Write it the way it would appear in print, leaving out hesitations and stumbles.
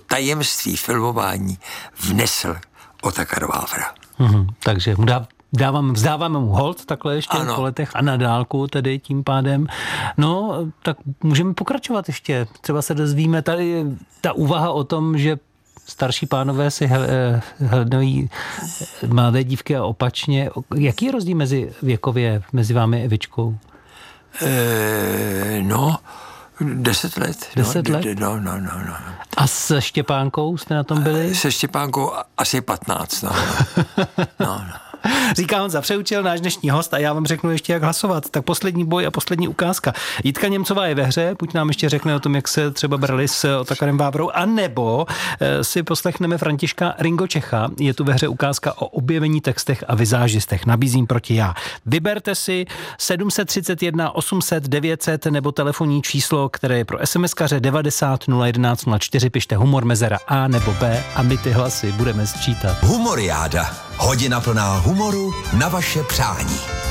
tajemství filmování vnesl Otakar Vávra. Takže mu vzdáváme mu hold takhle ještě po letech a na dálku tedy tím pádem. No, tak můžeme pokračovat ještě. Třeba se dozvíme tady ta úvaha o tom, že starší pánové si hledají mladé dívky a opačně. Jaký je rozdíl věkově mezi vámi a Evičkou? 10 let. 10 let? No. A se Štěpánkou jste na tom byli? Se Štěpánkou asi 15, no. Říká Honza Přeučil, náš dnešní host, a já vám řeknu ještě, jak hlasovat. Tak poslední boj a poslední ukázka. Jitka Němcová je ve hře, buď nám ještě řekne o tom, jak se třeba brali s Otakarem Vávrou, anebo si poslechneme Františka Ringo Čecha. Je tu ve hře ukázka o objevení textech a vizážistech. Nabízím proti já. Vyberte si 731 800 900 nebo telefonní číslo, které je pro SMS-kaře 90 011 04. Pište humor mezera A nebo B a my ty hlasy budeme sčítat. Humoriáda. Hodina plná humoru na vaše přání.